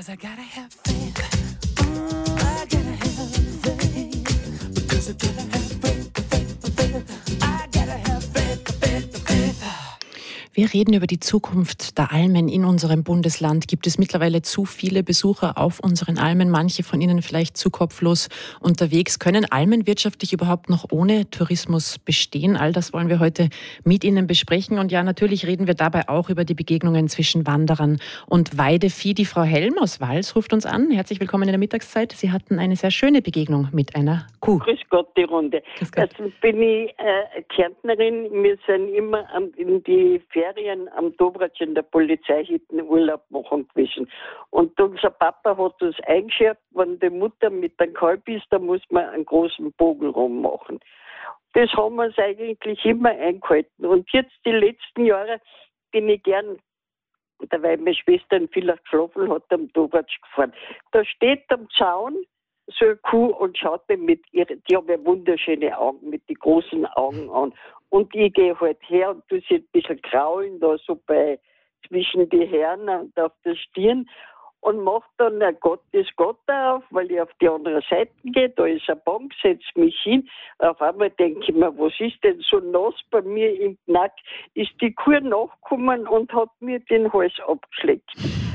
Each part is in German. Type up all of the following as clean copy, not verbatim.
'Cause I gotta have faith. I gotta have faith. Because I gotta have faith. I gotta have faith. Wir reden über die Zukunft der Almen in unserem Bundesland. Gibt es mittlerweile zu viele Besucher auf unseren Almen? Manche von ihnen vielleicht zu kopflos unterwegs. Können Almen wirtschaftlich überhaupt noch ohne Tourismus bestehen? All das wollen wir heute mit Ihnen besprechen. Und ja, natürlich reden wir dabei auch über die Begegnungen zwischen Wanderern und Weidevieh. Die Frau Helm aus Wals ruft uns an. Herzlich willkommen in der Mittagszeit. Sie hatten eine sehr schöne Begegnung mit einer Kuh. Grüß Gott, die Runde. Also bin ich Kärntnerin. Wir sind immer in die Ferien am Dobratsch in der Polizeihütte Urlaub machen gewesen. Und unser Papa hat uns eingeschärft, wenn die Mutter mit dem Kalb ist, da muss man einen großen Bogen rummachen. Das haben wir uns eigentlich immer eingehalten. Und jetzt die letzten Jahre bin ich gern, weil meine Schwester in Villach geschlafen hat, am Dobratsch gefahren. Da steht am Zaun so eine Kuh und schaut mir die haben ja wunderschöne Augen, mit den großen Augen an. Und ich gehe halt her und tue sie ein bisschen kraulen, da so zwischen die Hörner und auf der Stirn und mache dann das Gotter auf, weil ich auf die andere Seite gehe, da ist eine Bank, setze mich hin. Auf einmal denke ich mir, was ist denn so nass bei mir im Knack? Ist die Kuh nachgekommen und hat mir den Hals abgeschleckt.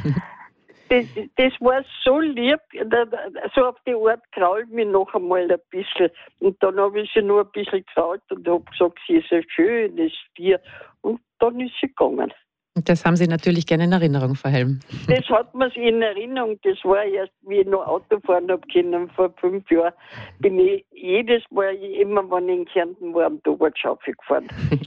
Das war so lieb, so auf die Art krault mich noch einmal ein bisschen. Und dann habe ich sie nur ein bisschen gekrault und habe gesagt, sie ist ein schönes Tier. Und dann ist sie gegangen. Und das haben Sie natürlich gerne in Erinnerung, Frau Helm. Das hat man in Erinnerung. Das war erst, wie ich noch Auto fahren habe können, vor 5 Jahren, bin ich jedes Mal, immer wenn ich in Kärnten war, am Dobratsch gefahren.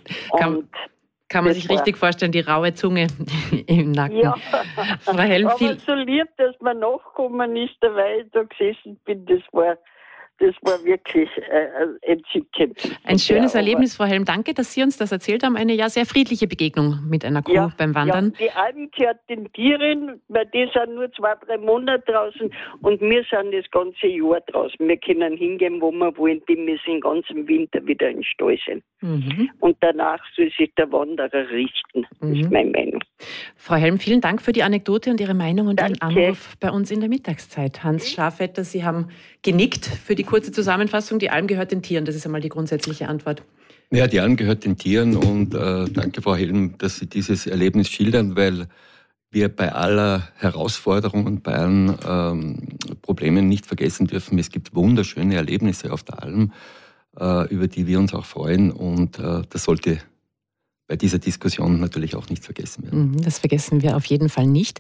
Kann man sich richtig vorstellen, die raue Zunge im Nacken. Ja, Frau Helm, aber so lieb, dass man nachgekommen ist, weil ich da gesessen bin, das war wirklich entzückend. Ein schönes Erlebnis, Frau Helm. Danke, dass Sie uns das erzählt haben. Eine sehr friedliche Begegnung mit einer Kuh beim Wandern. Ja, die Alm gehört den Tieren, weil die sind nur 2-3 Monate draußen und wir sind das ganze Jahr draußen. Wir können hingehen, wo wir wollen, die müssen den ganzen Winter wieder im Stall sein. Mhm. Und danach soll sich der Wanderer richten. Das ist meine Meinung. Frau Helm, vielen Dank für die Anekdote und Ihre Meinung und Ihren Anruf bei uns in der Mittagszeit. Hans Schafetter, Sie haben genickt für die kurze Zusammenfassung. Die Alm gehört den Tieren, das ist einmal die grundsätzliche Antwort. Ja, die Alm gehört den Tieren und danke, Frau Helm, dass Sie dieses Erlebnis schildern, weil wir bei aller Herausforderung und bei allen Problemen nicht vergessen dürfen, es gibt wunderschöne Erlebnisse auf der Alm, über die wir uns auch freuen und das sollte bei dieser Diskussion natürlich auch nicht vergessen werden. Das vergessen wir auf jeden Fall nicht.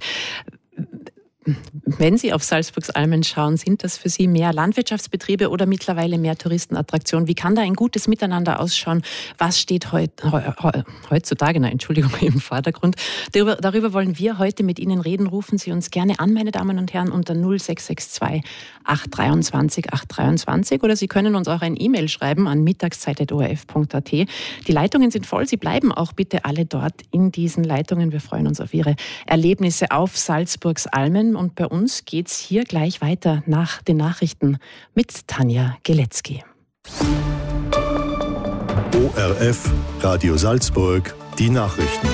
Wenn Sie auf Salzburgs Almen schauen, sind das für Sie mehr Landwirtschaftsbetriebe oder mittlerweile mehr Touristenattraktionen? Wie kann da ein gutes Miteinander ausschauen? Was steht heutzutage im Vordergrund? Darüber wollen wir heute mit Ihnen reden. Rufen Sie uns gerne an, meine Damen und Herren, unter 0662 823 823 oder Sie können uns auch ein E-Mail schreiben an mittagszeit.orf.at. Die Leitungen sind voll. Sie bleiben auch bitte alle dort in diesen Leitungen. Wir freuen uns auf Ihre Erlebnisse auf Salzburgs Almen. Und bei uns geht's hier gleich weiter nach den Nachrichten mit Tanja Geletzky. ORF, Radio Salzburg, die Nachrichten.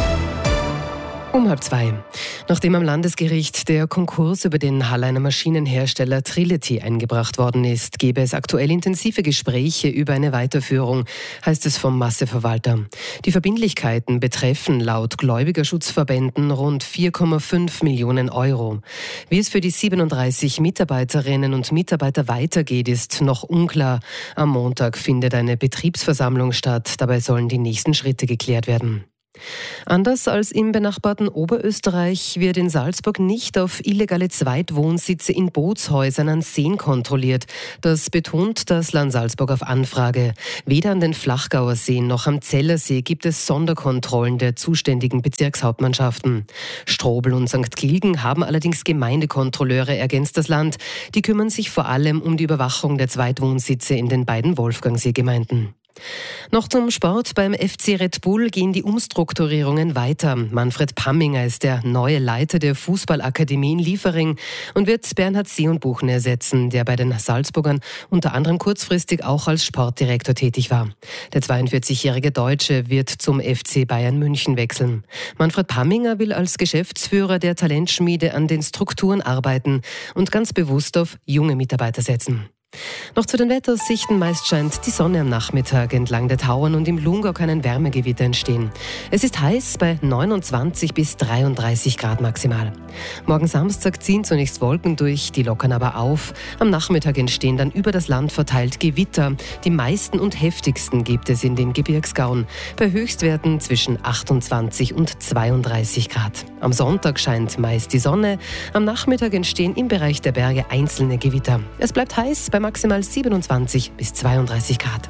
Um 13:30. Nachdem am Landesgericht der Konkurs über den Halleiner Maschinenhersteller Trility eingebracht worden ist, gäbe es aktuell intensive Gespräche über eine Weiterführung, heißt es vom Masseverwalter. Die Verbindlichkeiten betreffen laut Gläubigerschutzverbänden rund 4,5 Millionen Euro. Wie es für die 37 Mitarbeiterinnen und Mitarbeiter weitergeht, ist noch unklar. Am Montag findet eine Betriebsversammlung statt. Dabei sollen die nächsten Schritte geklärt werden. Anders als im benachbarten Oberösterreich wird in Salzburg nicht auf illegale Zweitwohnsitze in Bootshäusern an Seen kontrolliert. Das betont das Land Salzburg auf Anfrage. Weder an den Flachgauer Seen noch am Zellersee gibt es Sonderkontrollen der zuständigen Bezirkshauptmannschaften. Strobl und St. Gilgen haben allerdings Gemeindekontrolleure, ergänzt das Land. Die kümmern sich vor allem um die Überwachung der Zweitwohnsitze in den beiden Wolfgangsee-Gemeinden. Noch zum Sport. Beim FC Red Bull gehen die Umstrukturierungen weiter. Manfred Pamminger ist der neue Leiter der Fußballakademie in Liefering und wird Bernhard Seeunbuchen ersetzen, der bei den Salzburgern unter anderem kurzfristig auch als Sportdirektor tätig war. Der 42-jährige Deutsche wird zum FC Bayern München wechseln. Manfred Pamminger will als Geschäftsführer der Talentschmiede an den Strukturen arbeiten und ganz bewusst auf junge Mitarbeiter setzen. Noch zu den Wetteraussichten. Meist scheint die Sonne am Nachmittag. Entlang der Tauern und im Lungau können Wärmegewitter entstehen. Es ist heiß bei 29 bis 33 Grad maximal. Morgen Samstag ziehen zunächst Wolken durch, die lockern aber auf. Am Nachmittag entstehen dann über das Land verteilt Gewitter. Die meisten und heftigsten gibt es in den Gebirgsgauen. Bei Höchstwerten zwischen 28 und 32 Grad. Am Sonntag scheint meist die Sonne. Am Nachmittag entstehen im Bereich der Berge einzelne Gewitter. Es bleibt heiß bei maximal 27 bis 32 Grad.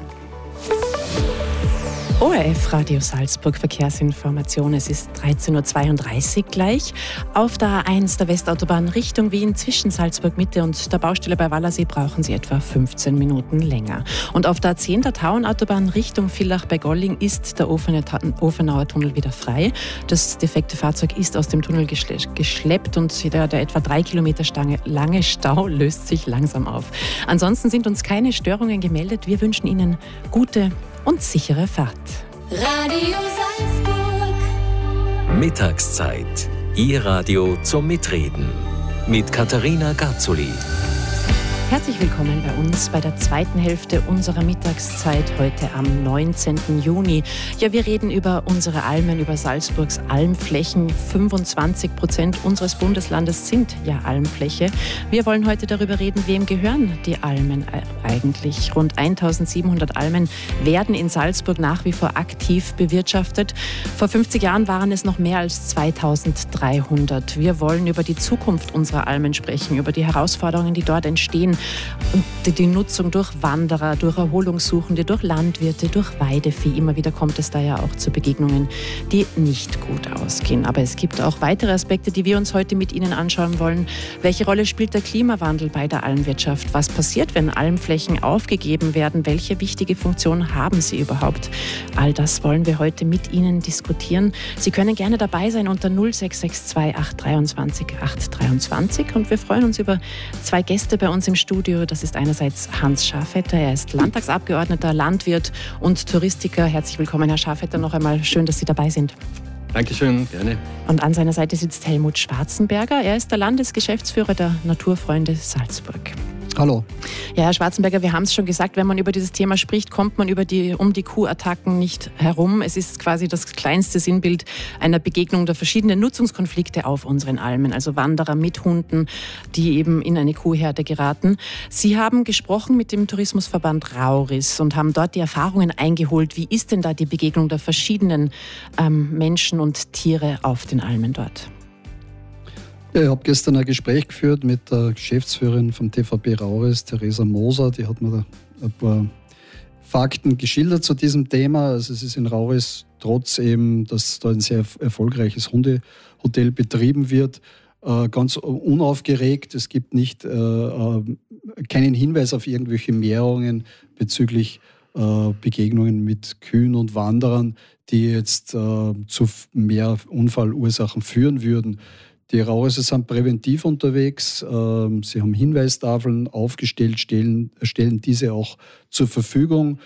ORF Radio Salzburg Verkehrsinformation. Es ist 13.32 Uhr gleich. Auf der A1 der Westautobahn Richtung Wien zwischen Salzburg Mitte und der Baustelle bei Wallersee brauchen Sie etwa 15 Minuten länger. Und auf der A10 der Tauenautobahn Richtung Villach bei Golling ist der Ofenauer Tunnel wieder frei. Das defekte Fahrzeug ist aus dem Tunnel geschleppt und der etwa 3 Kilometer lange Stau löst sich langsam auf. Ansonsten sind uns keine Störungen gemeldet. Wir wünschen Ihnen gute und sichere Fahrt. Radio Salzburg. Mittagszeit. Ihr Radio zum Mitreden. Mit Katharina Garzuli. Herzlich willkommen bei uns bei der zweiten Hälfte unserer Mittagszeit heute am 19. Juni. Ja, wir reden über unsere Almen, über Salzburgs Almflächen. 25% unseres Bundeslandes sind ja Almfläche. Wir wollen heute darüber reden, wem gehören die Almen eigentlich. Rund 1700 Almen werden in Salzburg nach wie vor aktiv bewirtschaftet. Vor 50 Jahren waren es noch mehr als 2300. Wir wollen über die Zukunft unserer Almen sprechen, über die Herausforderungen, die dort entstehen. Und die Nutzung durch Wanderer, durch Erholungssuchende, durch Landwirte, durch Weidevieh. Immer wieder kommt es da ja auch zu Begegnungen, die nicht gut ausgehen. Aber es gibt auch weitere Aspekte, die wir uns heute mit Ihnen anschauen wollen. Welche Rolle spielt der Klimawandel bei der Almwirtschaft? Was passiert, wenn Almflächen aufgegeben werden? Welche wichtige Funktion haben sie überhaupt? All das wollen wir heute mit Ihnen diskutieren. Sie können gerne dabei sein unter 0662 823 823. Und wir freuen uns über zwei Gäste bei uns im Studio. Das ist einerseits Hans Schafetter, er ist Landtagsabgeordneter, Landwirt und Touristiker. Herzlich willkommen, Herr Schafetter, noch einmal schön, dass Sie dabei sind. Dankeschön, gerne. Und an seiner Seite sitzt Helmut Schwarzenberger, er ist der Landesgeschäftsführer der Naturfreunde Salzburg. Hallo. Ja, Herr Schwarzenberger, wir haben es schon gesagt, wenn man über dieses Thema spricht, kommt man um die Kuhattacken nicht herum. Es ist quasi das kleinste Sinnbild einer Begegnung der verschiedenen Nutzungskonflikte auf unseren Almen, also Wanderer mit Hunden, die eben in eine Kuhherde geraten. Sie haben gesprochen mit dem Tourismusverband Rauris und haben dort die Erfahrungen eingeholt. Wie ist denn da die Begegnung der verschiedenen Menschen und Tiere auf den Almen dort? Ja, ich habe gestern ein Gespräch geführt mit der Geschäftsführerin vom TVP Rauris, Theresa Moser. Die hat mir da ein paar Fakten geschildert zu diesem Thema. Also es ist in Rauris trotz eben, dass da ein sehr erfolgreiches Hundehotel betrieben wird, ganz unaufgeregt. Es gibt keinen Hinweis auf irgendwelche Mehrungen bezüglich Begegnungen mit Kühen und Wanderern, die jetzt zu mehr Unfallursachen führen würden. Die Raurisser sind präventiv unterwegs. Sie haben Hinweistafeln aufgestellt, stellen diese auch zur Verfügung,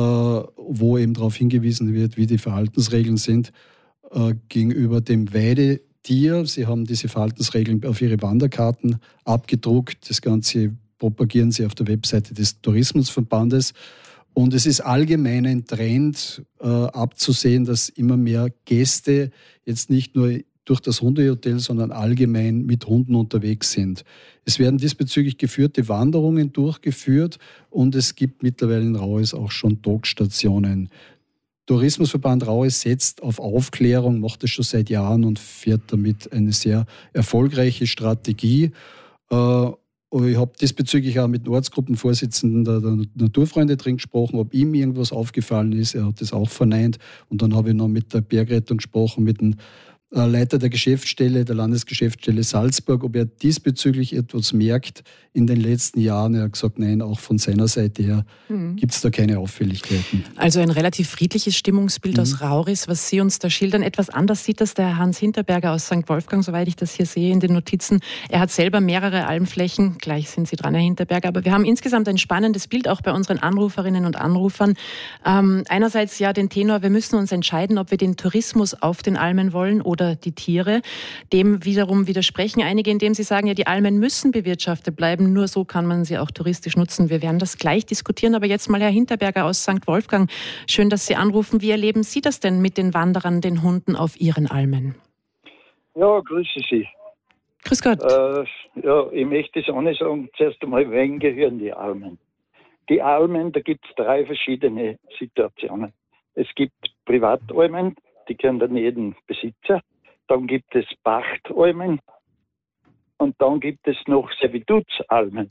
wo eben darauf hingewiesen wird, wie die Verhaltensregeln sind gegenüber dem Weidetier. Sie haben diese Verhaltensregeln auf ihre Wanderkarten abgedruckt. Das Ganze propagieren sie auf der Webseite des Tourismusverbandes. Und es ist allgemein ein Trend abzusehen, dass immer mehr Gäste jetzt nicht nur durch das Hundehotel, sondern allgemein mit Hunden unterwegs sind. Es werden diesbezüglich geführte Wanderungen durchgeführt und es gibt mittlerweile in Rauris auch schon Dogstationen. Tourismusverband Rauris setzt auf Aufklärung, macht das schon seit Jahren und fährt damit eine sehr erfolgreiche Strategie. Ich habe diesbezüglich auch mit dem Ortsgruppenvorsitzenden der Naturfreunde drin gesprochen, ob ihm irgendwas aufgefallen ist. Er hat das auch verneint. Und dann habe ich noch mit der Bergrettung gesprochen, mit dem Leiter der Geschäftsstelle, der Landesgeschäftsstelle Salzburg, ob er diesbezüglich etwas merkt in den letzten Jahren. Er hat gesagt, nein, auch von seiner Seite her gibt es da keine Auffälligkeiten. Also ein relativ friedliches Stimmungsbild aus Rauris, was Sie uns da schildern. Etwas anders sieht das der Hans Hinterberger aus St. Wolfgang, soweit ich das hier sehe in den Notizen. Er hat selber mehrere Almflächen. Gleich sind Sie dran, Herr Hinterberger. Aber wir haben insgesamt ein spannendes Bild auch bei unseren Anruferinnen und Anrufern. Einerseits ja den Tenor, wir müssen uns entscheiden, ob wir den Tourismus auf den Almen wollen oder die Tiere. Dem wiederum widersprechen einige, indem sie sagen, ja, die Almen müssen bewirtschaftet bleiben, nur so kann man sie auch touristisch nutzen. Wir werden das gleich diskutieren, aber jetzt mal Herr Hinterberger aus St. Wolfgang. Schön, dass Sie anrufen. Wie erleben Sie das denn mit den Wanderern, den Hunden auf Ihren Almen? Ja, grüße Sie. Grüß Gott. Ich möchte das auch nicht sagen. Zuerst einmal, wen gehören die Almen? Die Almen, da gibt es 3 verschiedene Situationen. Es gibt Privatalmen, die gehören dann jedem Besitzer. Dann gibt es Pachtalmen und dann gibt es noch Servitutsalmen.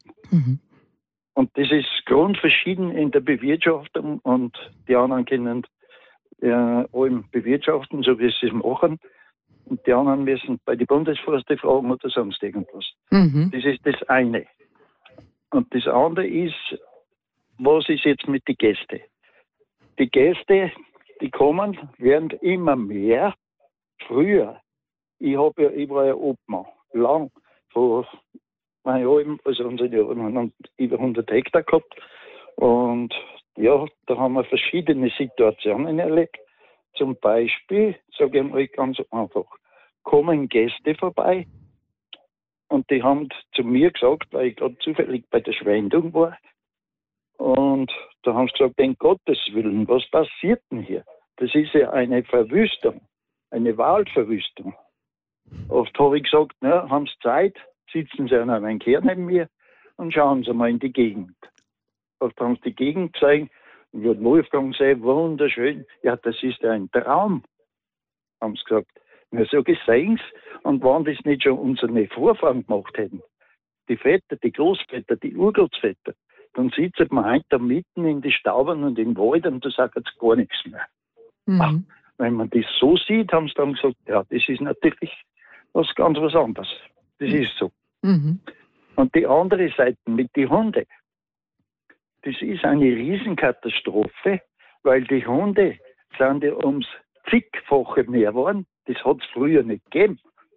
Und das ist grundverschieden in der Bewirtschaftung und die anderen können Almen bewirtschaften, so wie sie es machen. Und die anderen müssen bei den Bundesforste fragen oder sonst irgendwas. Das ist das eine. Und das andere ist, was ist jetzt mit den Gästen? Die Gäste, die kommen, werden immer mehr. Früher, ich war ja Obmann, lang, vor meinen Alpen, also unsere Alpen haben über 100 Hektar gehabt. Und ja, da haben wir verschiedene Situationen erlebt. Zum Beispiel, sage ich mal ganz einfach, kommen Gäste vorbei und die haben zu mir gesagt, weil ich gerade zufällig bei der Schwendung war, und da haben sie gesagt, um Gottes Willen, was passiert denn hier? Das ist ja eine Verwüstung, eine Waldverwüstung. Oft habe ich gesagt, na, haben Sie Zeit, sitzen Sie an einem Kehr neben mir und schauen Sie mal in die Gegend. Oft haben sie die Gegend gezeigt, und ich habe Wolfgang gesagt, wunderschön. Ja, das ist ein Traum, haben sie gesagt. Na, so gesehen sie, und wenn das nicht schon unsere Vorfahren gemacht hätten, die Väter, die Großväter, die Urgroßväter, dann sitzen wir heute da mitten in die Staubern und im Wald und da sagt es gar nichts mehr. Ach, wenn man das so sieht, haben sie dann gesagt, ja, das ist natürlich was anderes. Das ist so. Und die andere Seite mit den Hunden, das ist eine Riesenkatastrophe, weil die Hunde sind ja ums zigfache mehr geworden. Das hat es früher nicht gegeben.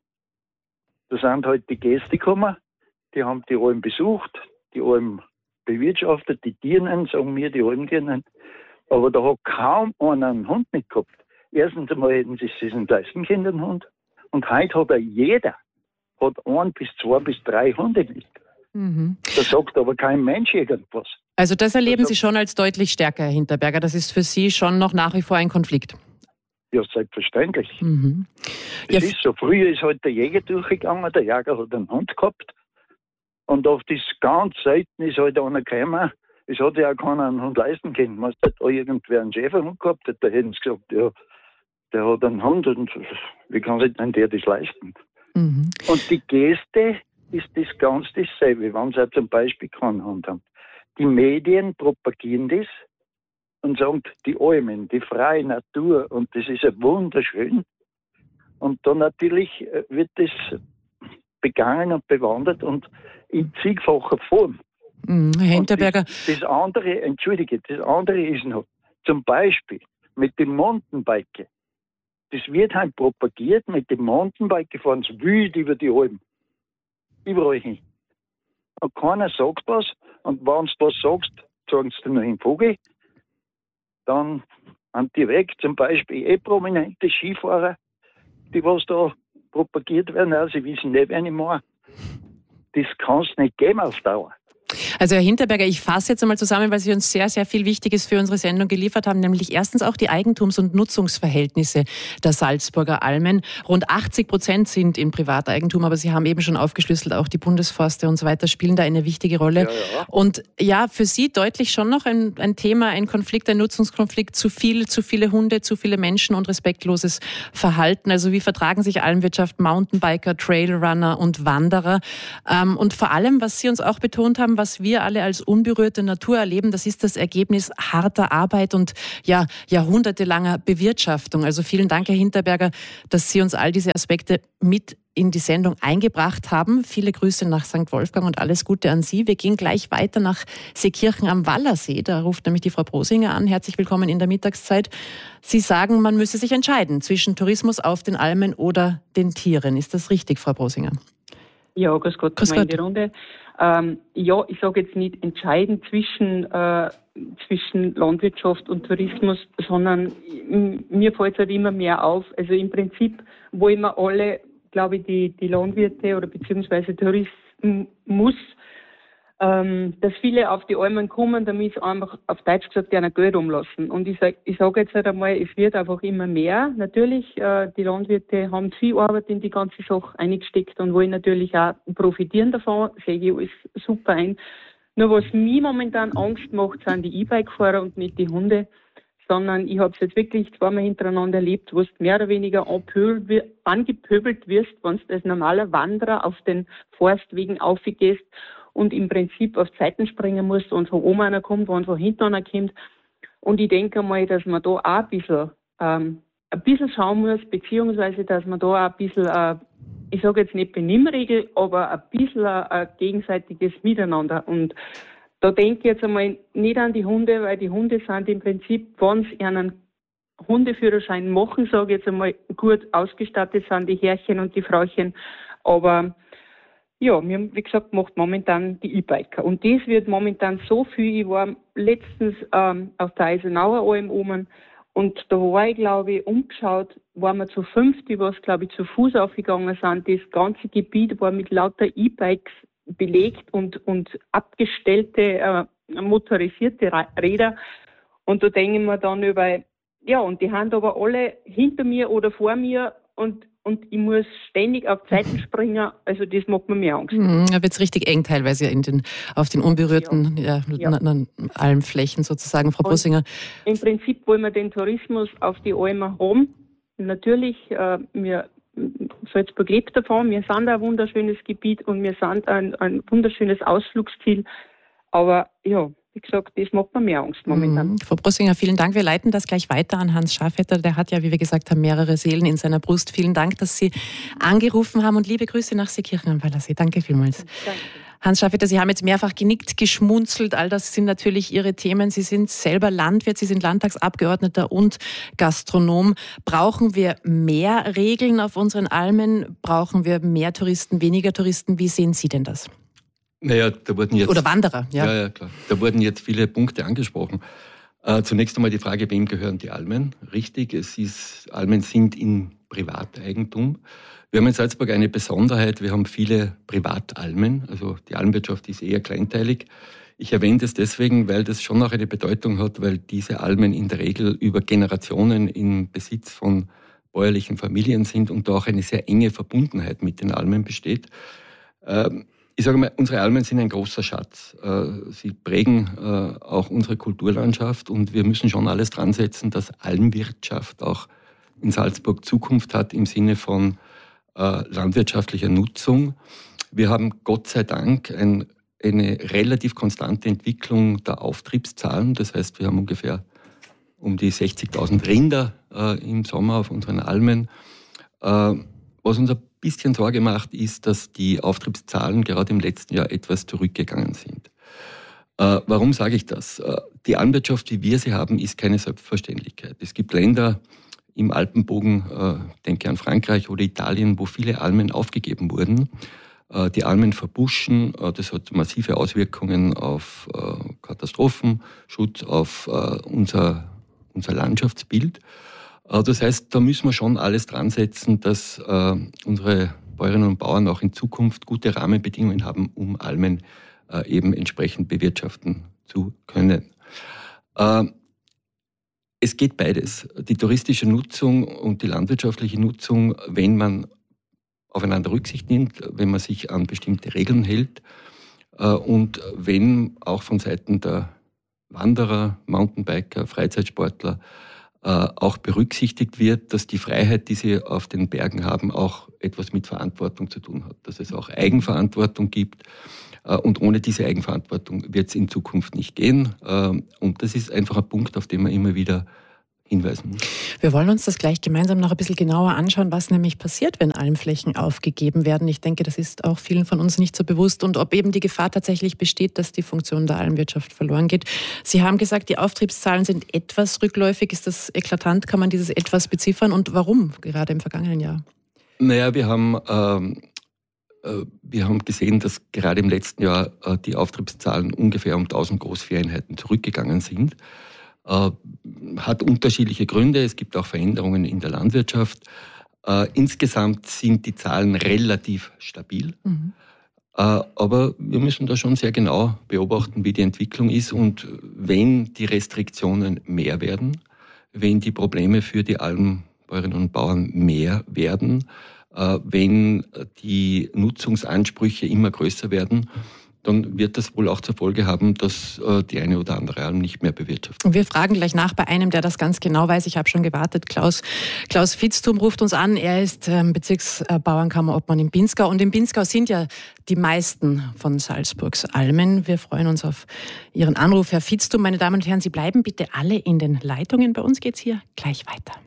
Da sind halt die Gäste gekommen, die haben die Alm besucht, die Alm bewirtschaftet, die Tieren, sagen wir, die Almgehenden. Aber da hat kaum einer einen Hund mit gehabt. Erstens einmal hätten sie sich einen leisten können, den Hund. Und heute hat jeder 1 bis 2 bis 3 Hunde mit. Da sagt aber kein Mensch irgendwas. Also das erleben Sie schon als deutlich stärker, Herr Hinterberger. Das ist für Sie schon noch nach wie vor ein Konflikt. Ja, selbstverständlich. Das ist so. Früher ist halt der Jäger durchgegangen, der Jäger hat einen Hund gehabt. Und auf das ganz selten ist halt einer gekommen. Es hat ja auch keiner einen Hund leisten können. Man hat da irgendwer einen Schäferhund gehabt, da hätten sie gesagt, ja, der hat einen Hund und wie kann sich denn der das leisten? Und die Gäste ist das ganz dasselbe, wenn sie zum Beispiel keinen Hund haben. Die Medien propagieren das und sagen, die Almen, die freie Natur, und das ist ja wunderschön. Und dann natürlich wird das begangen und bewandert und in zigfacher Form. Herr Hinterberger. Das andere ist noch, zum Beispiel mit dem Mountainbiken. Das wird halt propagiert, mit dem Mountainbiken fahren sie wild über die Alpen. Überall hin. Und keiner sagt was, und wenn du was sagst, sagen sie dir noch im Vogel, dann sind die weg. Zum Beispiel prominente Skifahrer, die was da propagiert werden, also sie wissen nicht, wer nicht mehr. Das kann es nicht geben auf Dauer. Also Herr Hinterberger, ich fasse jetzt einmal zusammen, weil Sie uns sehr, sehr viel Wichtiges für unsere Sendung geliefert haben, nämlich erstens auch die Eigentums- und Nutzungsverhältnisse der Salzburger Almen. Rund 80% sind in Privateigentum, aber Sie haben eben schon aufgeschlüsselt, auch die Bundesforste und so weiter spielen da eine wichtige Rolle. Ja. Und ja, für Sie deutlich schon noch ein Thema, ein Konflikt, ein Nutzungskonflikt, zu viele Hunde, zu viele Menschen und respektloses Verhalten. Also wie vertragen sich Almwirtschaft, Mountainbiker, Trailrunner und Wanderer? Und vor allem, was Sie uns auch betont haben, was wir alle als unberührte Natur erleben, das ist das Ergebnis harter Arbeit und ja, jahrhundertelanger Bewirtschaftung. Also vielen Dank, Herr Hinterberger, dass Sie uns all diese Aspekte mit in die Sendung eingebracht haben. Viele Grüße nach St. Wolfgang und alles Gute an Sie. Wir gehen gleich weiter nach Seekirchen am Wallersee. Da ruft nämlich die Frau Brosinger an. Herzlich willkommen in der Mittagszeit. Sie sagen, man müsse sich entscheiden zwischen Tourismus auf den Almen oder den Tieren. Ist das richtig, Frau Brosinger? Ja, grüß Gott, in die Runde. Ja, ich sage jetzt nicht entscheiden zwischen Landwirtschaft und Tourismus, sondern mir fällt es halt immer mehr auf. Also im Prinzip wollen wir alle, glaube ich, die Landwirte oder beziehungsweise Touristen dass viele auf die Almen kommen, damit sie einfach auf Deutsch gesagt gerne Geld umlassen. Und ich sage jetzt halt einmal, es wird einfach immer mehr. Natürlich, die Landwirte haben viel Arbeit in die ganze Sache eingesteckt und wollen natürlich auch profitieren davon, sehe ich alles super ein. Nur was mir momentan Angst macht, sind die E-Bike-Fahrer und nicht die Hunde, sondern ich habe es jetzt wirklich zweimal hintereinander erlebt, wo du mehr oder weniger angepöbelt wirst, wenn du als normaler Wanderer auf den Forstwegen aufgehst und im Prinzip auf Seiten springen musst und von oben einer kommt, wenn von hinten einer kommt. Und ich denke mal, dass man da auch ein bisschen schauen muss, beziehungsweise dass man da auch ein bisschen, ich sage jetzt nicht Benimmregel, aber ein bisschen ein gegenseitiges Miteinander. Und da denke ich jetzt einmal nicht an die Hunde, weil die Hunde sind im Prinzip, wenn sie einen Hundeführerschein machen, sage ich jetzt einmal, gut ausgestattet sind die Herrchen und die Frauchen. Aber ja, mir, wie gesagt, macht momentan die E-Biker. Und das wird momentan so viel. Ich war letztens auf der Eisenauer Alm oben und da war ich, glaube ich, umgeschaut, waren wir zu 50, was, glaube ich, zu Fuß aufgegangen sind. Das ganze Gebiet war mit lauter E-Bikes belegt und abgestellte, motorisierte Räder. Und da denke ich mir dann über, ja, und die haben aber alle hinter mir oder vor mir und ich muss ständig auf Seiten springen, also das macht mir mehr Angst. Da wird es richtig eng teilweise auf den unberührten Almflächen sozusagen, Frau Brosinger. Im Prinzip wollen wir den Tourismus auf die Almen haben. Natürlich, Salzburg lebt davon, wir sind ein wunderschönes Gebiet und wir sind ein wunderschönes Ausflugsziel, aber ja, wie gesagt, das macht mir mehr Angst momentan. Frau Brosinger, vielen Dank. Wir leiten das gleich weiter an Hans Schafetter. Der hat ja, wie wir gesagt haben, mehrere Seelen in seiner Brust. Vielen Dank, dass Sie angerufen haben und liebe Grüße nach Seekirchen am Wallersee. Danke vielmals. Danke. Hans Schafetter, Sie haben jetzt mehrfach genickt, geschmunzelt. All das sind natürlich Ihre Themen. Sie sind selber Landwirt, Sie sind Landtagsabgeordneter und Gastronom. Brauchen wir mehr Regeln auf unseren Almen? Brauchen wir mehr Touristen, weniger Touristen? Wie sehen Sie denn das? Naja, da wurden jetzt... Oder Wanderer, ja. Ja, klar. Da wurden jetzt viele Punkte angesprochen. Zunächst einmal die Frage, wem gehören die Almen? Richtig, Almen sind in Privateigentum. Wir haben in Salzburg eine Besonderheit, wir haben viele Privatalmen, also die Almwirtschaft ist eher kleinteilig. Ich erwähne das deswegen, weil das schon auch eine Bedeutung hat, weil diese Almen in der Regel über Generationen im Besitz von bäuerlichen Familien sind und da auch eine sehr enge Verbundenheit mit den Almen besteht. Ich sage mal, unsere Almen sind ein großer Schatz. Sie prägen auch unsere Kulturlandschaft und wir müssen schon alles dran setzen, dass Almwirtschaft auch in Salzburg Zukunft hat im Sinne von landwirtschaftlicher Nutzung. Wir haben Gott sei Dank eine relativ konstante Entwicklung der Auftriebszahlen. Das heißt, wir haben ungefähr um die 60.000 Rinder im Sommer auf unseren Almen. Was uns ein bisschen Sorge macht, ist, dass die Auftriebszahlen gerade im letzten Jahr etwas zurückgegangen sind. Warum sage ich das? Die Almwirtschaft, wie wir sie haben, ist keine Selbstverständlichkeit. Es gibt Länder im Alpenbogen, denke an Frankreich oder Italien, wo viele Almen aufgegeben wurden. Die Almen verbuschen, das hat massive Auswirkungen auf Katastrophenschutz, auf unser Landschaftsbild. Das heißt, da müssen wir schon alles dran setzen, dass unsere Bäuerinnen und Bauern auch in Zukunft gute Rahmenbedingungen haben, um Almen eben entsprechend bewirtschaften zu können. Es geht beides. Die touristische Nutzung und die landwirtschaftliche Nutzung, wenn man aufeinander Rücksicht nimmt, wenn man sich an bestimmte Regeln hält und wenn auch von Seiten der Wanderer, Mountainbiker, Freizeitsportler auch berücksichtigt wird, dass die Freiheit, die sie auf den Bergen haben, auch etwas mit Verantwortung zu tun hat. Dass es auch Eigenverantwortung gibt, Und ohne diese Eigenverantwortung wird es in Zukunft nicht gehen. Und das ist einfach ein Punkt, auf den man immer wieder hinweisen muss. Wir wollen uns das gleich gemeinsam noch ein bisschen genauer anschauen, was nämlich passiert, wenn Almflächen aufgegeben werden. Ich denke, das ist auch vielen von uns nicht so bewusst und ob eben die Gefahr tatsächlich besteht, dass die Funktion der Almwirtschaft verloren geht. Sie haben gesagt, die Auftriebszahlen sind etwas rückläufig. Ist das eklatant? Kann man dieses etwas beziffern und warum gerade im vergangenen Jahr? Naja, wir haben gesehen, dass gerade im letzten Jahr die Auftriebszahlen ungefähr um 1000 Großvieheinheiten zurückgegangen sind. Hat unterschiedliche Gründe. Es gibt auch Veränderungen in der Landwirtschaft. Insgesamt sind die Zahlen relativ stabil. Aber wir müssen da schon sehr genau beobachten, wie die Entwicklung ist. Und wenn die Restriktionen mehr werden, wenn die Probleme für die Almbäuerinnen und Bauern mehr werden, wenn die Nutzungsansprüche immer größer werden, dann wird das wohl auch zur Folge haben, dass die eine oder andere Alm nicht mehr bewirtschaftet. Und wir fragen gleich nach bei einem, der das ganz genau weiß. Ich habe schon gewartet. Klaus Vitzthum ruft uns an. Er ist Bezirksbauernkammerobmann im Pinzgau. Und im Pinzgau sind ja die meisten von Salzburgs Almen. Wir freuen uns auf Ihren Anruf, Herr Vitzthum. Meine Damen und Herren, Sie bleiben bitte alle in den Leitungen. Bei uns geht's hier gleich weiter.